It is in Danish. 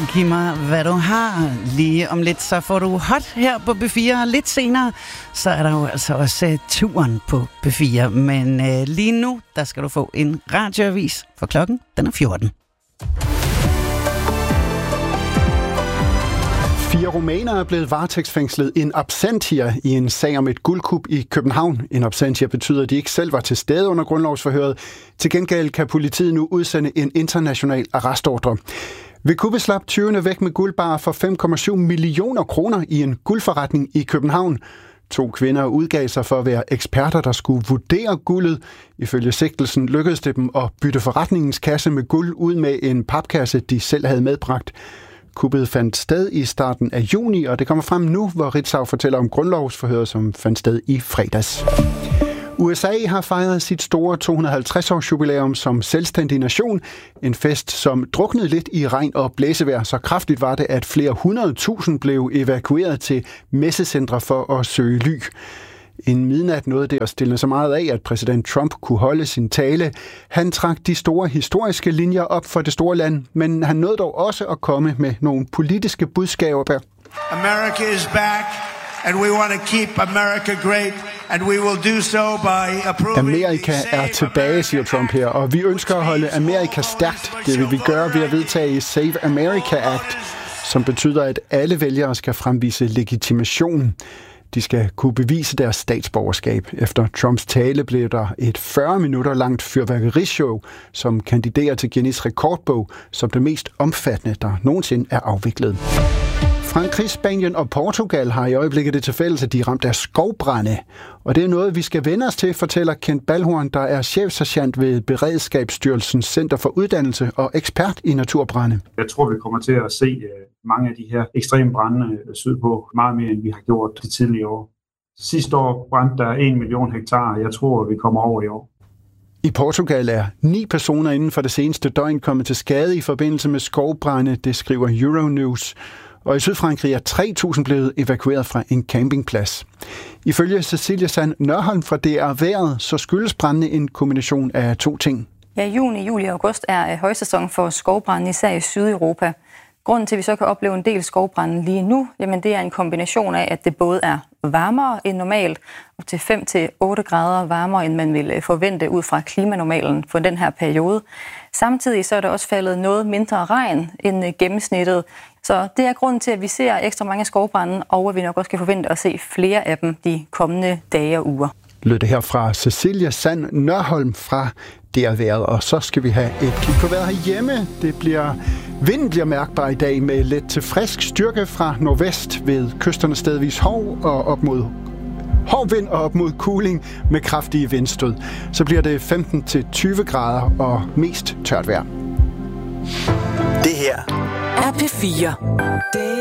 Giv mig, hvad du har. Lige om lidt, så får du hot her på B4. Lidt senere, så er der jo altså også turen på B4. Men lige nu, der skal du få en radioavis, for klokken, den er 14. 4 rumænere er blevet varetægtsfængslet in absentia i en sag om et guldkup i København. In absentia betyder, at de ikke selv var til stede under grundlovsforhøret. Til gengæld kan politiet nu udsende en international arrestordre. Ved kuppet slap tyvene væk med guldbarer for 5,7 millioner kroner i en guldforretning i København. 2 kvinder udgav sig for at være eksperter, der skulle vurdere guldet. Ifølge sigtelsen lykkedes det dem at bytte forretningens kasse med guld ud med en papkasse, de selv havde medbragt. Kuppet fandt sted i starten af juni, og det kommer frem nu, hvor Ritzau fortæller om grundlovsforhøret, som fandt sted i fredags. USA har fejret sit store 250-års jubilæum som selvstændig nation. En fest, som druknede lidt i regn og blæsevejr. Så kraftigt var det, at flere 100.000 blev evakueret til messecentre for at søge ly. Inden midnat nåede det at stille så meget af, at præsident Trump kunne holde sin tale. Han trak de store historiske linjer op for det store land, men han nåede dog også at komme med nogle politiske budskaber. America is back, and we want to keep America great, and we will do so by approving. Amerika er tilbage, siger Trump her, og vi ønsker at holde Amerika stærkt. Det vil vi gøre ved at vedtage Save America Act, som betyder, at alle vælgere skal fremvise legitimation. De skal kunne bevise deres statsborgerskab. Efter Trumps tale blev der et 40 minutter langt fyrværkerishow, som kandiderer til Guinness rekordbog som det mest omfattende, der nogensinde er afviklet. Frankrig, Spanien og Portugal har i øjeblikket det til fælles, at de er ramt af skovbrande. Og det er noget, vi skal vende os til, fortæller Kent Balhorn, der er chefsergeant ved Beredskabsstyrelsens Center for Uddannelse og ekspert i naturbrande. Jeg tror, vi kommer til at se mange af de her ekstreme brande sydpå, meget mere end vi har gjort de tidligere år. Sidste år brændte der 1 million hektar. Jeg tror, vi kommer over i år. I Portugal er 9 personer inden for det seneste døgn kommet til skade i forbindelse med skovbrande, det skriver Euronews. Og i Sydfrankrig er 3.000 blevet evakueret fra en campingplads. Ifølge Cecilia Sand Nørholm fra DR Vejret, så skyldes brandene en kombination af 2 ting. Ja, juni, juli og august er højsæson for skovbrande, især i Sydeuropa. Grunden til, at vi så kan opleve en del skovbrande lige nu, jamen det er en kombination af, at det både er varmere end normalt, op til 5-8 grader varmere, end man ville forvente ud fra klimanormalen for den her periode. Samtidig så er der også faldet noget mindre regn end gennemsnittet. Så det er grunden til, at vi ser ekstra mange skovbrande, og at vi nok også kan forvente at se flere af dem de kommende dage og uger. Lød det her fra Cecilia Sand Nørholm fra DR Vejret, og så skal vi have et kig på vejret herhjemme. Vinden bliver mærkbar i dag med let til frisk styrke fra nordvest ved kysterne stedvis hård og op mod hård vind og op mod kuling med kraftige vindstød. Så bliver det 15-20 grader og mest tørt vejr. Det her er P4.